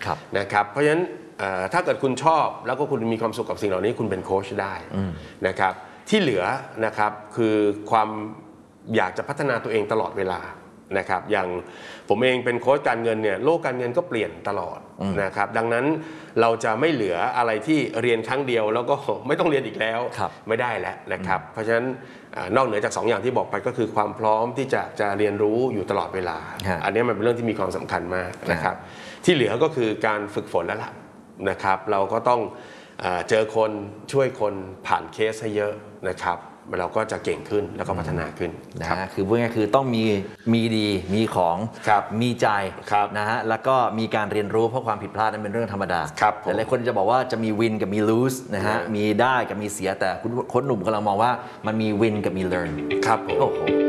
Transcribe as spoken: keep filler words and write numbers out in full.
นะครับเพราะฉะนั้นถ้าเกิดคุณชอบแล้วก็คุณมีความสุขกับสิ่งเหล่านี้คุณเป็นโค้ชได้นะครับที่เหลือนะครับคือความอยากจะพัฒนาตัวเองตลอดเวลานะครับอย่างผมเองเป็นโค้ชการเงินเนี่ยโลกการเงินก็เปลี่ยนตลอดนะครับดังนั้นเราจะไม่เหลืออะไรที่เรียนครั้งเดียวแล้วก็ไม่ต้องเรียนอีกแล้วไม่ได้แล้วนะครับเพราะฉะนั้นนอกเหนือจากสองอย่างที่บอกไปก็คือความพร้อมที่จะจะเรียนรู้อยู่ตลอดเวลาอันนี้มันเป็นเรื่องที่มีความสำคัญมากนะครับที่เหลือก็คือการฝึกฝนแล้วล่ะนะครับเราก็ต้องเจอคนช่วยคนผ่านเคสให้เยอะนะครับเราก็จะเก่งขึ้นแล้วก็พัฒนาขึ้นนะคือพูดง่ายๆคือต้องมีมีดีมีของมีใจนะฮะแล้วก็มีการเรียนรู้เพราะความผิดพลาดนั้นเป็นเรื่องธรรมดาแต่หลายคนจะบอกว่าจะมีวินกับมี lose นะฮะมีได้กับมีเสียแต่คุณโค้ชหนุ่มกำลังมองว่ามันมีวินกับมี learn ครับโอ้โห